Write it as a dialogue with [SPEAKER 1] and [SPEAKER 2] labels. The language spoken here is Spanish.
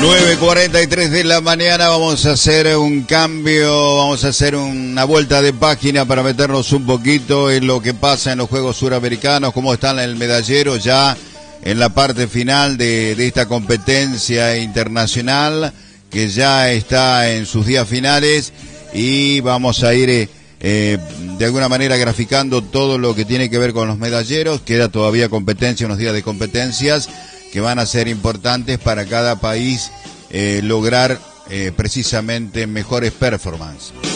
[SPEAKER 1] 9:43 de la mañana, vamos a hacer un cambio, vamos a hacer una vuelta de página para meternos un poquito en lo que pasa en los Juegos Suramericanos, cómo está el medallero ya en la parte final de esta competencia internacional que ya está en sus días finales, y vamos a ir de alguna manera graficando todo lo que tiene que ver con los medalleros. Queda todavía competencia, unos días de competencias que van a ser importantes para cada país lograr precisamente mejores performances.